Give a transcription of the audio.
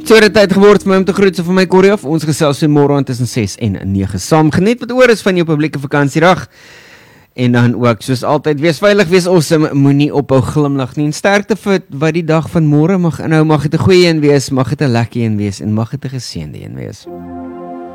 Tweede tyd geword vir my om te groet, so van my Corrie af. Ons gesels so môre tussen 6 en 9 saam. Geniet wat oor is van jou publieke vakansiedag. En dan ook, soos altyd, wees veilig, wees awesome, moenie ophou glimlag nie. En sterkte vir wat die dag van môre mag inhou, mag dit 'n goeie een wees, mag dit 'n lekker een wees en mag dit 'n geseënde een wees.